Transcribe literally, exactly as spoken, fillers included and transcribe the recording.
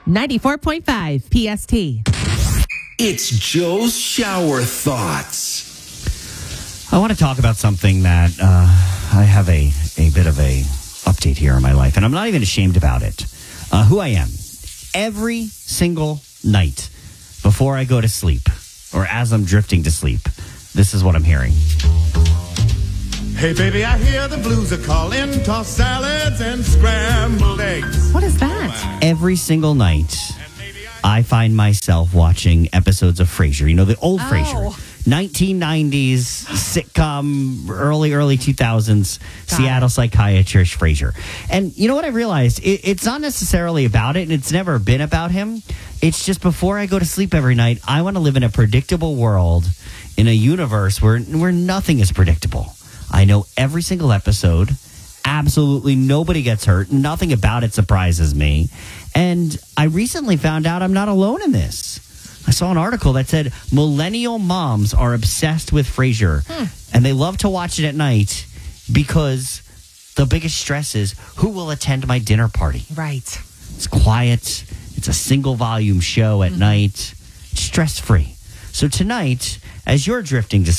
ninety-four point five P S T. It's Joe's Shower Thoughts. I want to talk about something that uh, I have a, a bit of a update here in my life, and I'm not even ashamed about it. Uh, who I am. Every single night before I go to sleep, or as I'm drifting to sleep, this is what I'm hearing. Hey, baby, I hear the blues are calling. Tossed salads and scrambled eggs. What is that? Every single night, I find myself watching episodes of Frasier. You know, the old Oh. Frasier. nineteen nineties sitcom, early, early two thousands, Got Seattle it. psychiatrist Frasier. And you know what I realized? It, it's not necessarily about it, and it's never been about him. It's just before I go to sleep every night, I want to live in a predictable world, in a universe where, where nothing is predictable. I know every single episode. Absolutely nobody gets hurt. Nothing about it surprises me. And I recently found out I'm not alone in this. I saw an article that said millennial moms are obsessed with Frasier. Hmm. And they love to watch it at night because the biggest stress is who will attend my dinner party. Right. It's quiet. It's a single volume show at Mm-hmm. night. Stress free. So tonight, as you're drifting to